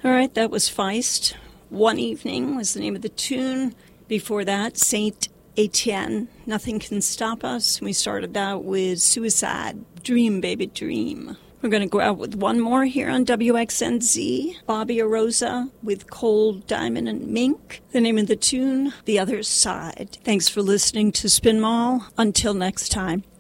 All right, that was Feist. One Evening was the name of the tune. Before that, Saint Etienne, Nothing Can Stop Us. We started out with Suicide, Dream Baby Dream. We're going to go out with one more here on WXNZ. Bobby Arosa with Cold Diamond and Mink. The name of the tune, The Other Side. Thanks for listening to Spin Mall. Until next time.